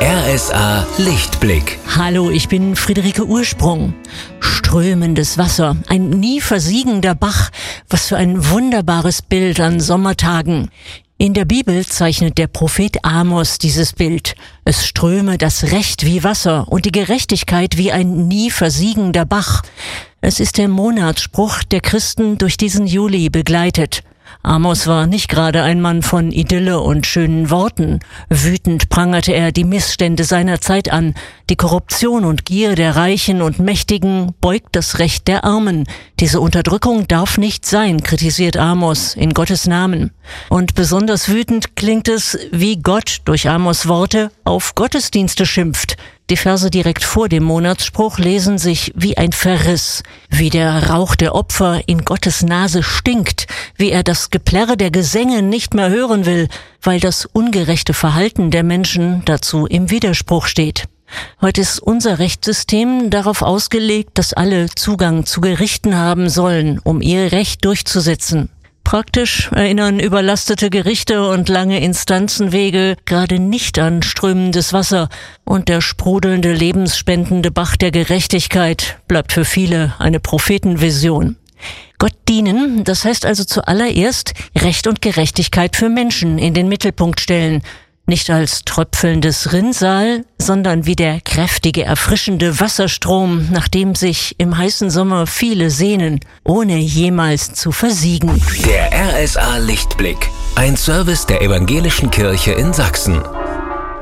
RSA Lichtblick. Hallo, ich bin Friederike Ursprung. Strömendes Wasser, ein nie versiegender Bach. Was für ein wunderbares Bild an Sommertagen. In der Bibel zeichnet der Prophet Amos dieses Bild. Es ströme das Recht wie Wasser und die Gerechtigkeit wie ein nie versiegender Bach. Es ist der Monatsspruch, der Christen durch diesen Juli begleitet. Amos war nicht gerade ein Mann von Idylle und schönen Worten. Wütend prangerte er die Missstände seiner Zeit an. Die Korruption und Gier der Reichen und Mächtigen beugt das Recht der Armen. Diese Unterdrückung darf nicht sein, kritisiert Amos in Gottes Namen. Und besonders wütend klingt es, wie Gott durch Amos Worte auf Gottesdienste schimpft. Die Verse direkt vor dem Monatsspruch lesen sich wie ein Verriss, wie der Rauch der Opfer in Gottes Nase stinkt, wie er das Geplärre der Gesänge nicht mehr hören will, weil das ungerechte Verhalten der Menschen dazu im Widerspruch steht. Heute ist unser Rechtssystem darauf ausgelegt, dass alle Zugang zu Gerichten haben sollen, um ihr Recht durchzusetzen. Praktisch erinnern überlastete Gerichte und lange Instanzenwege gerade nicht an strömendes Wasser, und der sprudelnde, lebensspendende Bach der Gerechtigkeit bleibt für viele eine Prophetenvision. Gott dienen, das heißt also zuallererst Recht und Gerechtigkeit für Menschen in den Mittelpunkt stellen. Nicht als tröpfelndes Rinnsal, sondern wie der kräftige, erfrischende Wasserstrom, nach dem sich im heißen Sommer viele sehnen, ohne jemals zu versiegen. Der RSA Lichtblick, ein Service der Evangelischen Kirche in Sachsen.